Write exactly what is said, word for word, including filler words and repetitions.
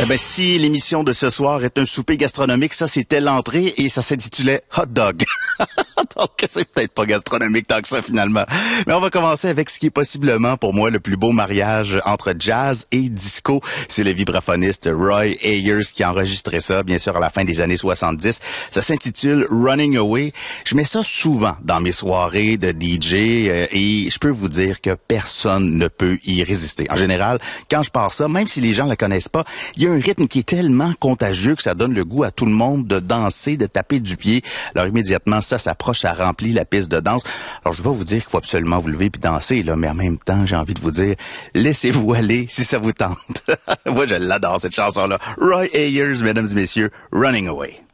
Eh ben, si l'émission de ce soir est un souper gastronomique, ça c'était l'entrée et ça s'intitulait Hot Dog. Donc c'est peut-être pas gastronomique tant que ça finalement. Mais on va commencer avec ce qui est possiblement pour moi le plus beau mariage entre jazz et disco. C'est le vibraphoniste Roy Ayers qui a enregistré ça, bien sûr à la fin des années soixante-dix. Ça s'intitule Running Away. Je mets ça souvent dans mes soirées de D J euh, et je peux vous dire que personne ne peut y résister. En général, quand je pars ça, même si les gens la connaissent pas, il y a un rythme qui est tellement contagieux que ça donne le goût à tout le monde de danser, de taper du pied. Alors immédiatement, ça s'approche, ça remplit la piste de danse. Alors je vais pas vous dire qu'il faut absolument vous lever puis danser, là, mais en même temps, j'ai envie de vous dire, laissez-vous aller si ça vous tente. Moi, je l'adore cette chanson-là. Roy Ayers, mesdames et messieurs, Running Away.